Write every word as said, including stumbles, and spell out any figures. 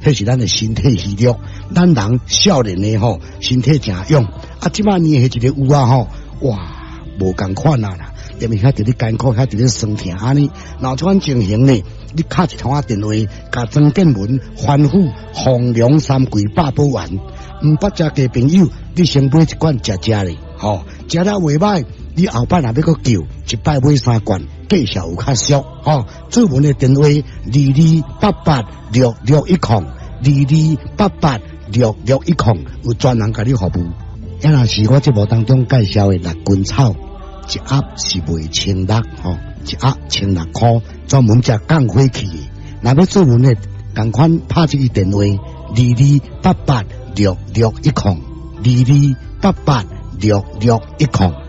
迄是咱的身体虚弱。咱人少年的吼，身体诚勇，啊，即摆年迄一个有啊吼，哇，无共款啊啦，因为遐伫咧艰苦，遐伫咧酸痛安尼，若这款情形呢，你敲一通啊电话，甲曾建文吩咐红龙三桂八宝丸，毋捌食嘅朋友，你先买一罐食食咧，吼，食了袂歹，你后摆若要搁叫，一摆买三罐，计效有较俗，吼。注文的电话：二二八八六六一空，二二八八六六一空，有专人甲你服务。也若是我节目当中介绍的六根草，一盒是卖千六，吼，一盒千六块，专门食降火气的。若要做文的，共款拍一个电话：二二八八六六一空，二二八八六六一空。